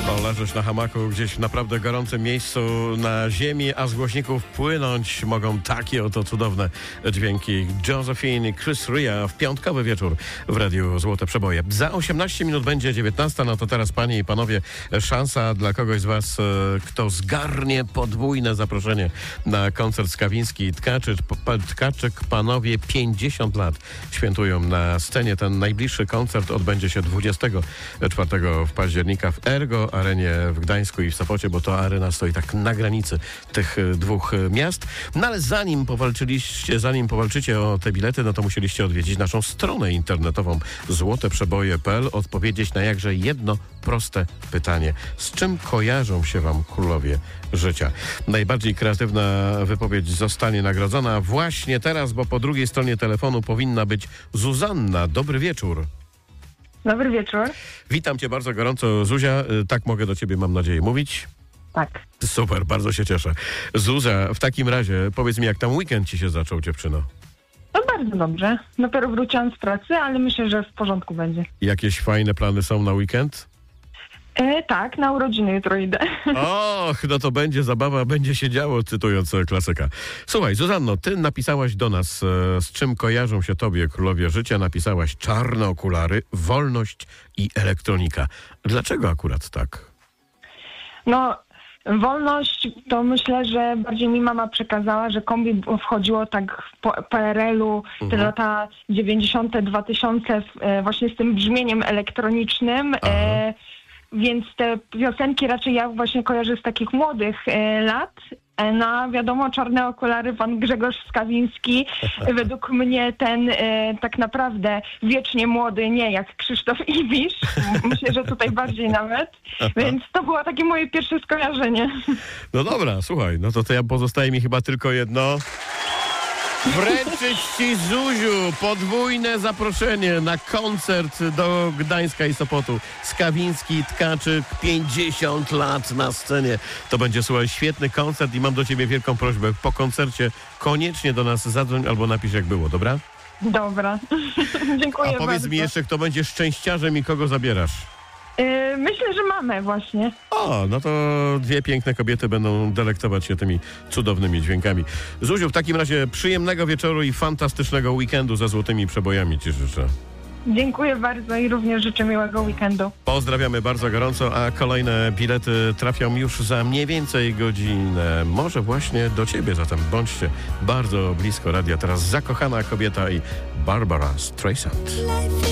Leżysz na hamaku gdzieś w naprawdę gorącym miejscu na ziemi, a z głośników płynąć mogą takie oto cudowne dźwięki. Josephine i Chris Ria w piątkowy wieczór w Radiu Złote Przeboje. Za 18 minut będzie 19, no to teraz panie i panowie szansa dla kogoś z was, kto zgarnie podwójne zaproszenie na koncert Skawiński i Tkaczyk. Panowie 50 lat świętują na scenie. Ten najbliższy koncert odbędzie się 24 października w Ergo Arenie w Gdańsku i w Sopocie, bo to arena stoi tak na granicy tych dwóch miast. No ale zanim powalczycie o te bilety, no to musieliście odwiedzić naszą stronę internetową złoteprzeboje.pl, odpowiedzieć na jakże jedno proste pytanie. Z czym kojarzą się wam królowie życia? Najbardziej kreatywna wypowiedź zostanie nagrodzona właśnie teraz, bo po drugiej stronie telefonu powinna być Zuzanna. Dobry wieczór. Dobry wieczór. Witam cię bardzo gorąco, Zuzia. Tak mogę do ciebie, mam nadzieję, mówić? Tak. Super, bardzo się cieszę. Zuzia, w takim razie powiedz mi, jak tam weekend ci się zaczął, dziewczyno? No bardzo dobrze. Dopiero wróciłam z pracy, ale myślę, że w porządku będzie. Jakieś fajne plany są na weekend? Tak, na urodziny jutro idę. Och, no to będzie zabawa, będzie się działo, cytując klasyka. Słuchaj, Zuzanno, ty napisałaś do nas, z czym kojarzą się tobie królowie życia. Napisałaś czarne okulary, wolność i elektronika. Dlaczego akurat tak? No, wolność to myślę, że bardziej mi mama przekazała, że kombi wchodziło tak w PRL-u, te lata 90., 2000 właśnie z tym brzmieniem elektronicznym. Więc te piosenki raczej ja właśnie kojarzę z takich młodych lat. No a wiadomo, czarne okulary, pan Grzegorz Skawiński, według mnie ten tak naprawdę wiecznie młody, nie jak Krzysztof Ibisz. Myślę, że tutaj bardziej nawet. Więc to było takie moje pierwsze skojarzenie. No dobra, słuchaj, no to ja pozostaje mi chyba tylko jedno. Wręczyć ci, Zuziu, podwójne zaproszenie na koncert do Gdańska i Sopotu. Skawiński i Tkaczyk, 50 lat na scenie. To będzie, słuchaj, świetny koncert i mam do ciebie wielką prośbę. Po koncercie koniecznie do nas zadzwoń albo napisz, jak było, dobra? Dobra. Dziękuję bardzo. A powiedz mi jeszcze, kto będzie szczęściarzem i kogo zabierasz? Myślę, że mamy właśnie. O, no to dwie piękne kobiety będą delektować się tymi cudownymi dźwiękami. Zuziu, w takim razie przyjemnego wieczoru i fantastycznego weekendu ze złotymi przebojami ci życzę. Dziękuję bardzo i również życzę miłego weekendu. Pozdrawiamy bardzo gorąco, a kolejne bilety trafią już za mniej więcej godzinę. Może właśnie do ciebie, zatem bądźcie bardzo blisko radia. Teraz zakochana kobieta i Barbara Streisand.